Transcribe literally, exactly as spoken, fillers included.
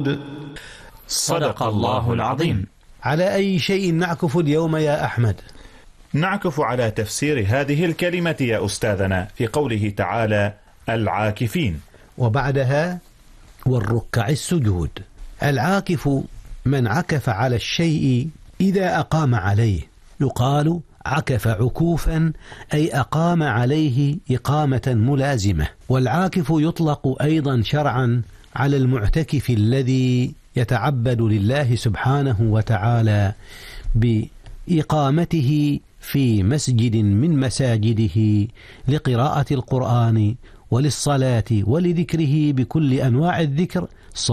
السجود. صدق الله العظيم. على أي شيء نعكف اليوم يا أحمد؟ نعكف على تفسير هذه الكلمة يا أستاذنا في قوله تعالى العاكفين، وبعدها والركع السجود. العاكف من عكف على الشيء إذا أقام عليه، يقال عكف عكوفا أي أقام عليه إقامة ملازمة. والعاكف يطلق أيضا شرعا على المعتكف الذي يتعبد لله سبحانه وتعالى بإقامته في مسجد من مساجده لقراءة القرآن وللصلاة ولذكره بكل أنواع الذكر